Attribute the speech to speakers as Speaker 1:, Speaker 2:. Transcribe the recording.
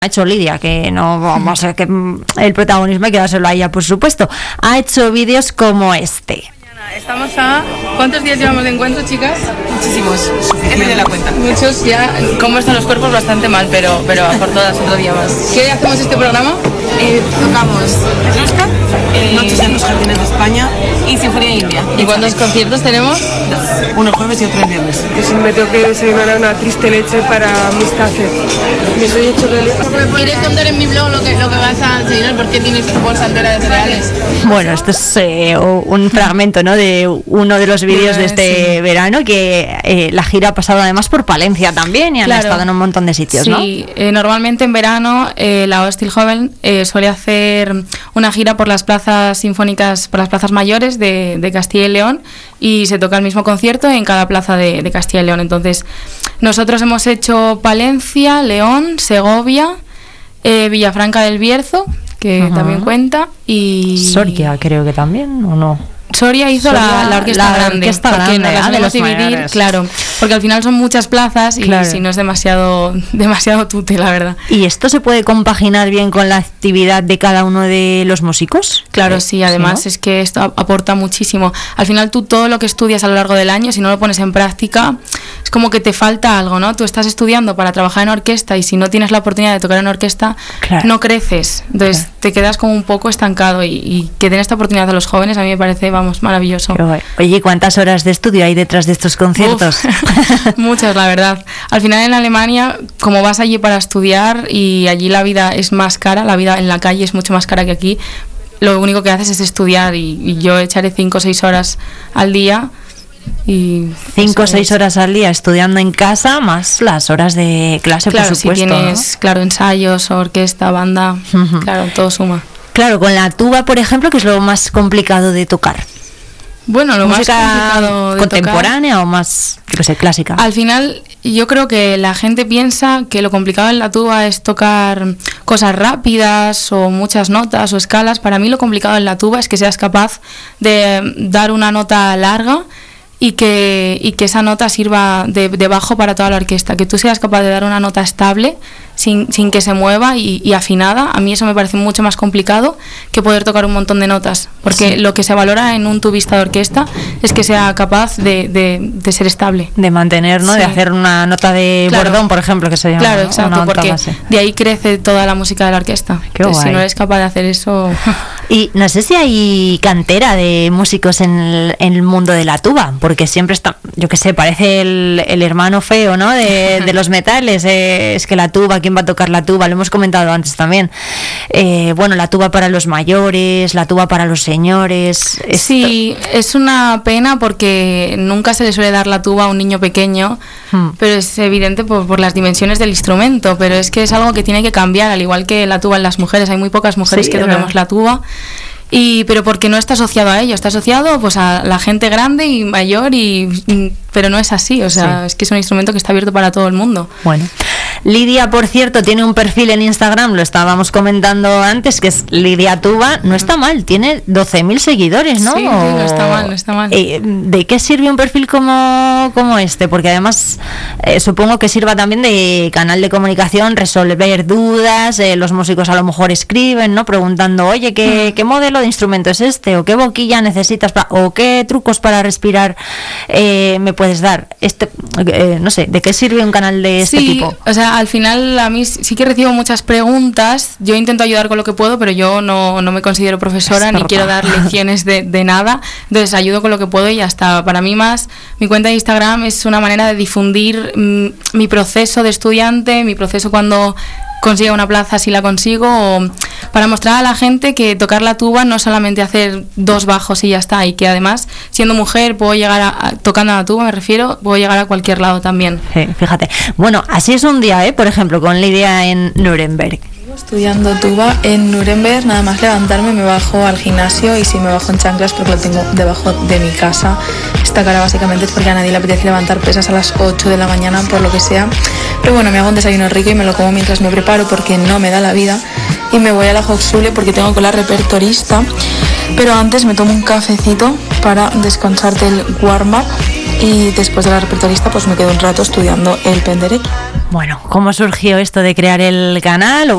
Speaker 1: ha hecho Lidia, que no vamos a que el protagonismo hay que dárselo a ella, por supuesto. Ha hecho vídeos como este.
Speaker 2: Estamos a... ¿Cuántos días llevamos de encuentro, chicas?
Speaker 3: Muchísimos. He perdido la cuenta.
Speaker 2: Muchos ya. ¿Cómo están los cuerpos? Bastante mal, pero a por todas otro día más. ¿Qué hacemos este programa?
Speaker 3: Tocamos Petrushka, Noches en los Jardines de España y Sinfonía India.
Speaker 2: ¿Y cuántos conciertos tenemos?
Speaker 3: Uno jueves y otro el viernes.
Speaker 4: Pues me tengo que desayunar una triste leche para mis cafés. Me soy hecho realidad.
Speaker 2: ¿Quieres contar en mi blog lo que vas a enseñar? ¿Por qué tienes tu bolsa entera de cereales?
Speaker 1: Bueno, esto es un fragmento, ¿no?, de uno de los vídeos de este verano, que la gira ha pasado además por Palencia también y han estado en un montón de sitios, ¿no?
Speaker 5: Sí, normalmente en verano la Ostilhoven suele hacer una gira por las plazas sinfónicas, por las plazas mayores de Castilla y León, y se toca el mismo concierto en cada plaza de Castilla y León. Entonces, nosotros hemos hecho Palencia, León, Segovia, Villafranca del Bierzo, que también cuenta, y...
Speaker 1: Soria creo que también, ¿o no?
Speaker 5: Soria hizo la orquesta grande, porque nos las podemos dividir, claro, porque al final son muchas plazas y si no es demasiado tute, la verdad.
Speaker 1: ¿Y esto se puede compaginar bien con la actividad de cada uno de los músicos?
Speaker 5: Claro, sí, además ¿sí, no? Es que esto aporta muchísimo. Al final tú todo lo que estudias a lo largo del año, si no lo pones en práctica, es como que te falta algo, ¿no? Tú estás estudiando para trabajar en orquesta y si no tienes la oportunidad de tocar en orquesta, no creces, entonces te quedas como un poco estancado, y que den esta oportunidad a los jóvenes a mí me parece, maravilloso.
Speaker 1: Oye, ¿cuántas horas de estudio hay detrás de estos conciertos?
Speaker 5: Muchas, la verdad. Al final en Alemania, como vas allí para estudiar y allí la vida es más cara, la vida en la calle es mucho más cara que aquí, lo único que haces es estudiar, y yo echaré 5 o 6 horas al día.
Speaker 1: 5 o 6 horas al día estudiando en casa, más las horas de clase, por supuesto.
Speaker 5: Si tienes, ensayos, orquesta, banda, todo suma.
Speaker 1: Claro, con la tuba, por ejemplo, que es lo más complicado de tocar.
Speaker 5: Bueno, lo más complicado de
Speaker 1: contemporánea
Speaker 5: tocar,
Speaker 1: o más, clásica.
Speaker 5: Al final, yo creo que la gente piensa que lo complicado en la tuba es tocar cosas rápidas o muchas notas o escalas. Para mí lo complicado en la tuba es que seas capaz de dar una nota larga y que esa nota sirva de bajo para toda la orquesta, que tú seas capaz de dar una nota estable sin que se mueva y afinada. A mí eso me parece mucho más complicado que poder tocar un montón de notas, porque lo que se valora en un tubista de orquesta es que sea capaz de ser estable,
Speaker 1: de mantener, ¿no? De hacer una nota de bordón, por ejemplo, que se llama.
Speaker 5: Claro, exacto, porque de ahí crece toda la música de la orquesta. Entonces, si no eres capaz de hacer eso...
Speaker 1: Y no sé si hay cantera de músicos en el mundo de la tuba, porque siempre está, yo qué sé, parece el hermano feo, ¿no?, de los metales. Es que la tuba, ¿quién va a tocar la tuba? Lo hemos comentado antes también. Bueno, la tuba para los mayores, la tuba para los señores.
Speaker 5: Sí, es una pena porque nunca se le suele dar la tuba a un niño pequeño, pero es evidente por las dimensiones del instrumento, pero es que es algo que tiene que cambiar, al igual que la tuba en las mujeres. Hay muy pocas mujeres que tocamos la tuba. Pero porque no está asociado a ello, está asociado pues a la gente grande y mayor, pero no es así, o sea, es que es un instrumento que está abierto para todo el mundo.
Speaker 1: Bueno, Lidia, por cierto, tiene un perfil en Instagram, lo estábamos comentando antes, que es Lidia Tuba. No está mal, tiene 12.000 seguidores, ¿no?
Speaker 5: Sí, no está mal, no está mal.
Speaker 1: ¿De qué sirve un perfil como este? Porque además supongo que sirva también de canal de comunicación, resolver dudas, los músicos a lo mejor escriben, ¿no?, preguntando, oye, ¿qué modelo de instrumento es este? ¿O qué boquilla necesitas? ¿O qué trucos para respirar me puedes dar? No sé, ¿de qué sirve un canal de este tipo?
Speaker 5: O sea, al final a mí sí que recibo muchas preguntas. Yo intento ayudar con lo que puedo, pero yo no me considero profesora ni quiero dar lecciones de nada. Entonces ayudo con lo que puedo y ya está. Para mí más, mi cuenta de Instagram es una manera de difundir mi proceso de estudiante, mi proceso cuando consiga una plaza, si la consigo, o para mostrar a la gente que tocar la tuba no es solamente hacer 2 bajos y ya está, y que además, siendo mujer, puedo llegar tocando la tuba, me refiero, puedo llegar a cualquier lado también.
Speaker 1: Sí, fíjate. Bueno, así es un día, por ejemplo, con Lidia en Nuremberg.
Speaker 6: Estudiando tuba en Nuremberg, nada más levantarme me bajo al gimnasio, y si me bajo en chanclas porque lo tengo debajo de mi casa. Esta cara básicamente es porque a nadie le apetece levantar pesas a las 8 de la mañana por lo que sea, pero bueno, me hago un desayuno rico y me lo como mientras me preparo porque no me da la vida, y me voy a la Hochschule porque tengo con la repertorista, pero antes me tomo un cafecito para descansar del warm-up y después de la repertorista pues me quedo un rato estudiando el penderecki.
Speaker 1: Bueno, ¿cómo surgió esto de crear el canal?